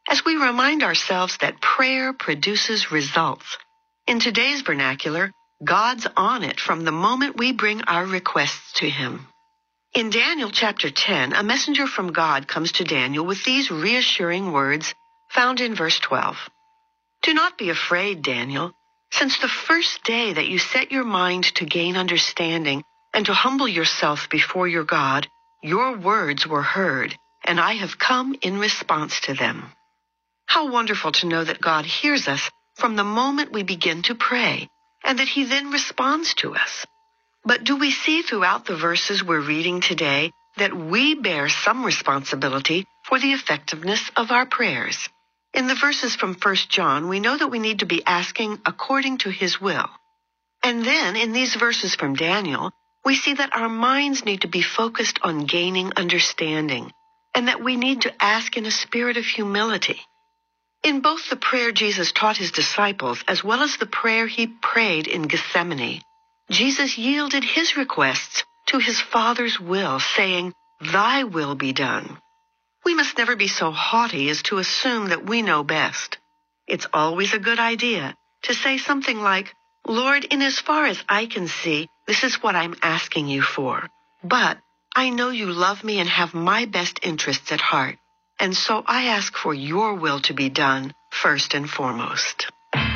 as we remind ourselves that prayer produces results. In today's vernacular, God's on it from the moment we bring our requests to Him. In Daniel chapter 10, a messenger from God comes to Daniel with these reassuring words found in verse 12. Do not be afraid, Daniel. Since the first day that you set your mind to gain understanding and to humble yourself before your God, your words were heard, and I have come in response to them. How wonderful to know that God hears us from the moment we begin to pray, and that He then responds to us. But do we see throughout the verses we're reading today that we bear some responsibility for the effectiveness of our prayers? In the verses from 1 John, we know that we need to be asking according to His will. And then, in these verses from Daniel, we see that our minds need to be focused on gaining understanding, and that we need to ask in a spirit of humility. In both the prayer Jesus taught His disciples, as well as the prayer He prayed in Gethsemane, Jesus yielded His requests to His Father's will, saying, Thy will be done. We must never be so haughty as to assume that we know best. It's always a good idea to say something like, Lord, in as far as I can see, this is what I'm asking you for. But I know you love me and have my best interests at heart, and so I ask for your will to be done first and foremost.